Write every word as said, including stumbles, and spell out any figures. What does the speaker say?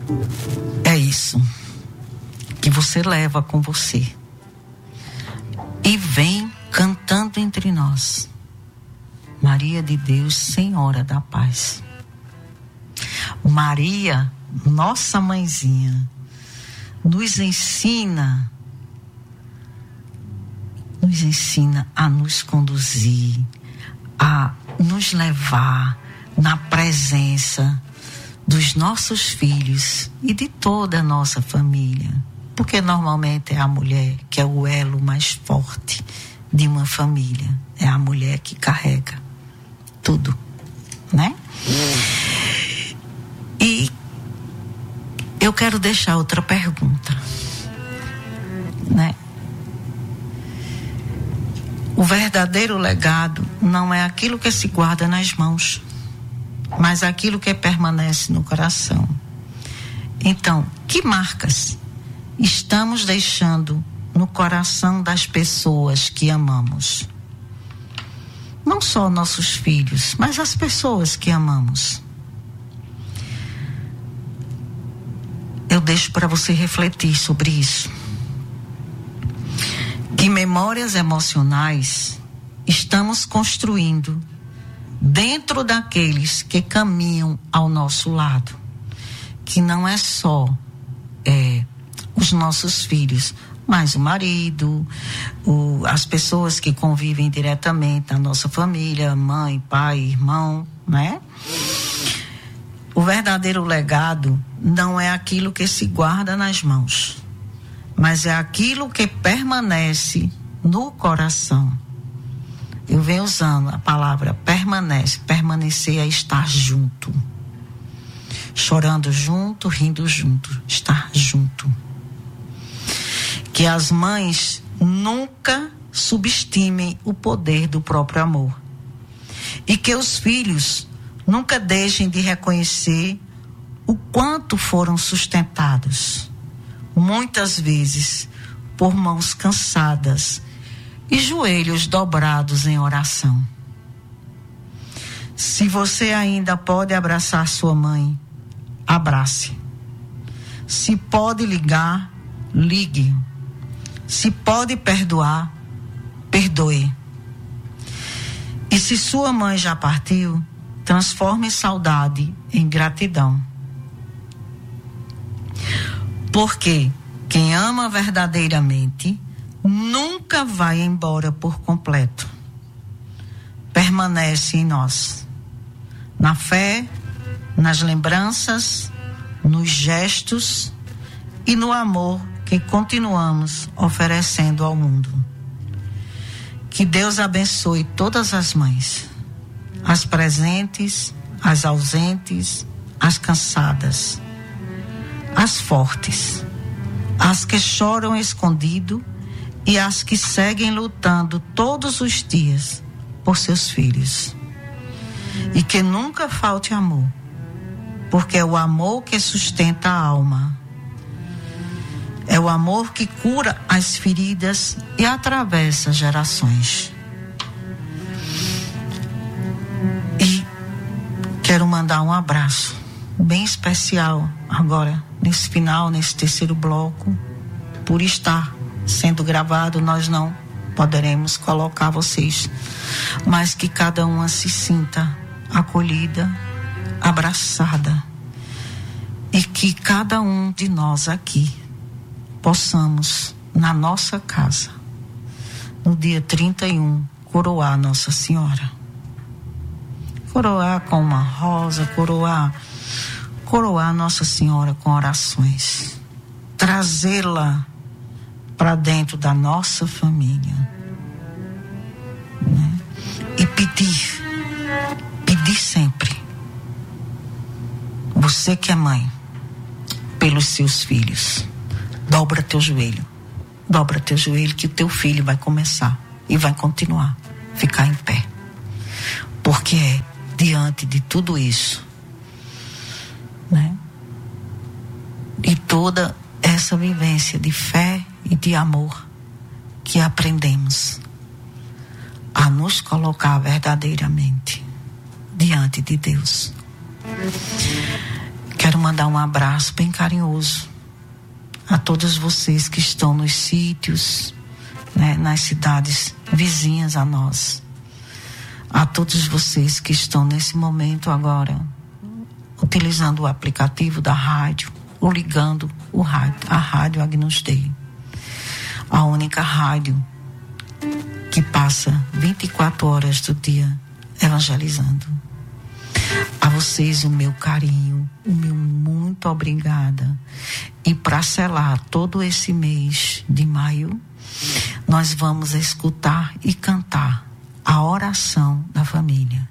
é isso que você leva com você e vem cantando entre nós. Maria de Deus, Senhora da Paz. Maria, nossa mãezinha, nos ensina, nos ensina a nos conduzir, a nos levar na presença dos nossos filhos e de toda a nossa família. Porque normalmente é a mulher que é o elo mais forte de uma família. É a mulher que carrega tudo, né? E eu quero deixar outra pergunta, né? O verdadeiro legado não é aquilo que se guarda nas mãos, mas aquilo que permanece no coração. Então, que marcas estamos deixando no coração das pessoas que amamos? Não só nossos filhos, mas as pessoas que amamos. Eu deixo para você refletir sobre isso. Que memórias emocionais estamos construindo dentro daqueles que caminham ao nosso lado? Que não é só é, os nossos filhos, mas o marido, o, as pessoas que convivem diretamente na nossa família, mãe, pai, irmão, né? O verdadeiro legado não é aquilo que se guarda nas mãos, mas é aquilo que permanece no coração. Eu venho usando a palavra permanece. Permanecer é estar junto. Chorando junto, rindo junto. Estar junto. Que as mães nunca subestimem o poder do próprio amor. E que os filhos nunca deixem de reconhecer o quanto foram sustentados. Muitas vezes por mãos cansadas e joelhos dobrados em oração. Se você ainda pode abraçar sua mãe, abrace. Se pode ligar, ligue. Se pode perdoar, perdoe. E se sua mãe já partiu, transforme saudade em gratidão. Porque quem ama verdadeiramente nunca vai embora por completo. Permanece em nós. Na fé, nas lembranças, nos gestos e no amor que continuamos oferecendo ao mundo. Que Deus abençoe todas as mães, as presentes, as ausentes, as cansadas, as fortes, as que choram escondido e as que seguem lutando todos os dias por seus filhos. E que nunca falte amor, porque é o amor que sustenta a alma. É o amor que cura as feridas e atravessa gerações. E quero mandar um abraço bem especial agora, nesse final, nesse terceiro bloco. Por estar sendo gravado, nós não poderemos colocar vocês, mas que cada uma se sinta acolhida, abraçada, e que cada um de nós aqui possamos, na nossa casa, no dia trinta e um, coroar Nossa Senhora. Coroar com uma rosa, coroar, coroar Nossa Senhora com orações. Trazê-la para dentro da nossa família. Né? E pedir, pedir sempre. Você que é mãe, pelos seus filhos. Dobra teu joelho, dobra teu joelho que o teu filho vai começar e vai continuar, ficar em pé. Porque é diante de tudo isso, né? E toda essa vivência de fé e de amor que aprendemos a nos colocar verdadeiramente diante de Deus. Quero mandar um abraço bem carinhoso a todos vocês que estão nos sítios, né, nas cidades vizinhas a nós. A todos vocês que estão nesse momento agora utilizando o aplicativo da rádio ou ligando o rádio, a Rádio Agnus Dei, a única rádio que passa vinte e quatro horas do dia evangelizando. A vocês o meu carinho, o meu muito obrigada. E para selar todo esse mês de maio, nós vamos escutar e cantar a oração da família.